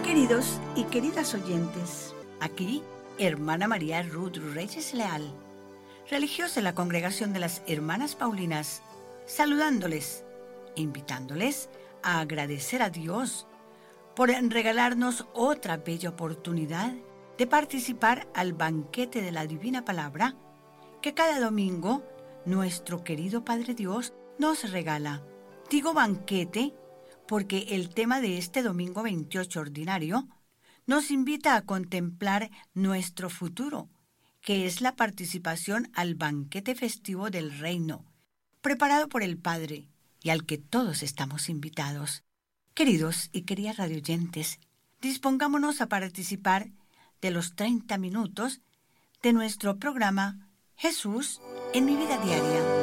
Queridos y queridas oyentes, aquí hermana María Ruth Reyes Leal, religiosa de la Congregación de las Hermanas Paulinas, saludándoles e invitándoles a agradecer a Dios por regalarnos otra bella oportunidad de participar al banquete de la Divina Palabra que cada domingo nuestro querido Padre Dios nos regala. Digo banquete porque el tema de este domingo 28 ordinario nos invita a contemplar nuestro futuro, que es la participación al banquete festivo del reino, preparado por el Padre y al que todos estamos invitados. Queridos y queridas radioyentes, dispongámonos a participar de los 30 minutos de nuestro programa Jesús en mi vida diaria.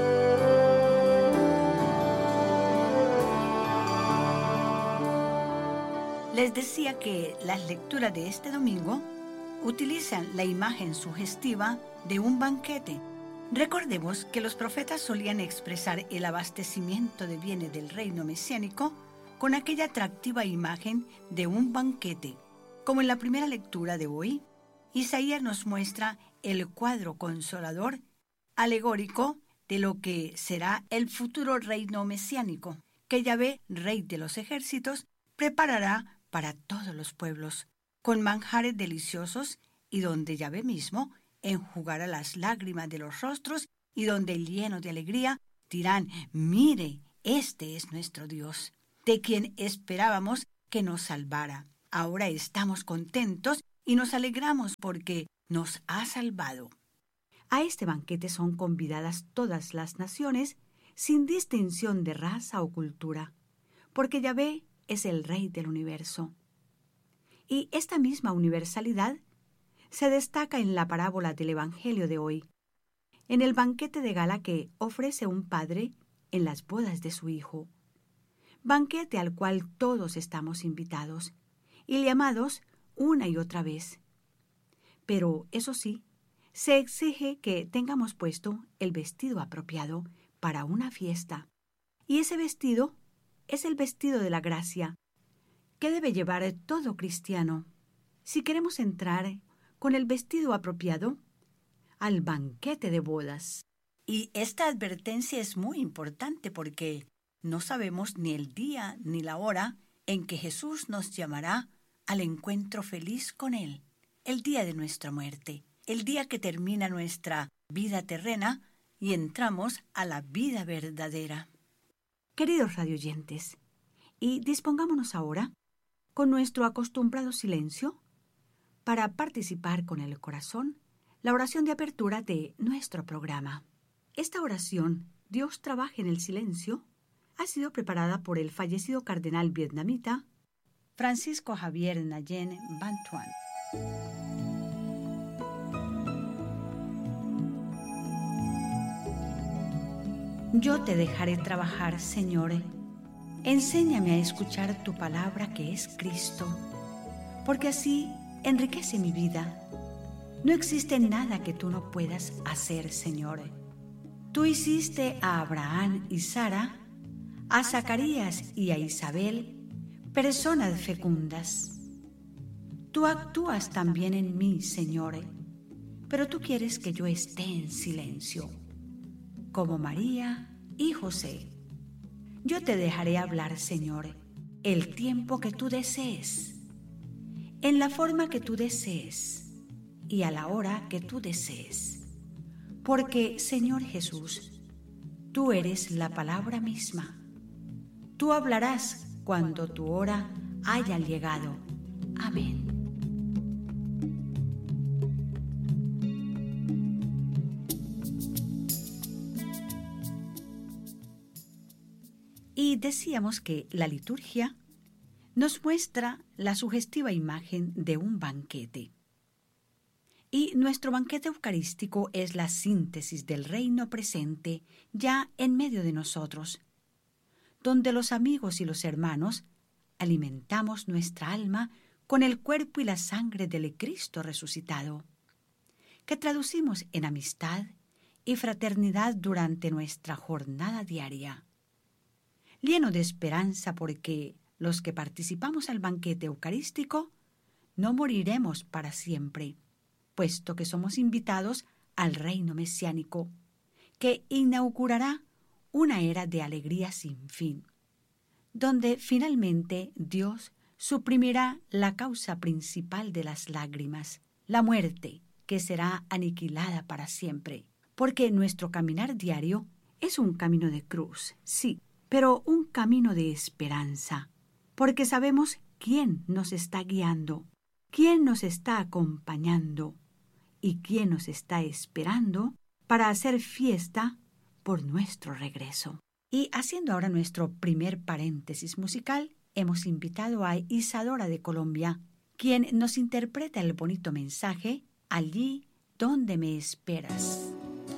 Les decía que las lecturas de este domingo utilizan la imagen sugestiva de un banquete. Recordemos que los profetas solían expresar el abastecimiento de bienes del reino mesiánico con aquella atractiva imagen de un banquete. Como en la primera lectura de hoy, Isaías nos muestra el cuadro consolador, alegórico de lo que será el futuro reino mesiánico, que Yahvé, Rey de los ejércitos, preparará para todos los pueblos, con manjares deliciosos y donde Yahvé mismo enjugará las lágrimas de los rostros y donde llenos de alegría dirán: mire, este es nuestro Dios, de quien esperábamos que nos salvara. Ahora estamos contentos y nos alegramos porque nos ha salvado. A este banquete son convidadas todas las naciones sin distinción de raza o cultura, porque Yahvé es el Rey del universo. Y esta misma universalidad se destaca en la parábola del Evangelio de hoy, en el banquete de gala que ofrece un padre en las bodas de su hijo, banquete al cual todos estamos invitados y llamados una y otra vez. Pero, eso sí, se exige que tengamos puesto el vestido apropiado para una fiesta, y ese vestido es el vestido de la gracia, que debe llevar todo cristiano si queremos entrar con el vestido apropiado al banquete de bodas. Y esta advertencia es muy importante porque no sabemos ni el día ni la hora en que Jesús nos llamará al encuentro feliz con Él, el día de nuestra muerte, el día que termina nuestra vida terrena y entramos a la vida verdadera. Queridos radioyentes, y dispongámonos ahora, con nuestro acostumbrado silencio, para participar con el corazón la oración de apertura de nuestro programa. Esta oración, Dios trabaja en el silencio, ha sido preparada por el fallecido cardenal vietnamita Francisco Javier Nguyen Van Thuan. Yo te dejaré trabajar, Señor. Enséñame a escuchar tu palabra que es Cristo, porque así enriquece mi vida. No existe nada que tú no puedas hacer, Señor. Tú hiciste a Abraham y Sara, a Zacarías y a Isabel, personas fecundas. Tú actúas también en mí, Señor, pero tú quieres que yo esté en silencio, como María y José. Yo te dejaré hablar, Señor, el tiempo que tú desees, en la forma que tú desees y a la hora que tú desees. Porque, Señor Jesús, tú eres la palabra misma. Tú hablarás cuando tu hora haya llegado. Amén. Y decíamos que la liturgia nos muestra la sugestiva imagen de un banquete. Y nuestro banquete eucarístico es la síntesis del reino presente ya en medio de nosotros, donde los amigos y los hermanos alimentamos nuestra alma con el cuerpo y la sangre del Cristo resucitado, que traducimos en amistad y fraternidad durante nuestra jornada diaria. Lleno de esperanza porque los que participamos al banquete eucarístico no moriremos para siempre, puesto que somos invitados al reino mesiánico, que inaugurará una era de alegría sin fin, donde finalmente Dios suprimirá la causa principal de las lágrimas, la muerte, que será aniquilada para siempre, porque nuestro caminar diario es un camino de cruz, sí, pero un camino de esperanza, porque sabemos quién nos está guiando, quién nos está acompañando y quién nos está esperando para hacer fiesta por nuestro regreso. Y haciendo ahora nuestro primer paréntesis musical, hemos invitado a Isadora de Colombia, quien nos interpreta el bonito mensaje Allí donde me esperas.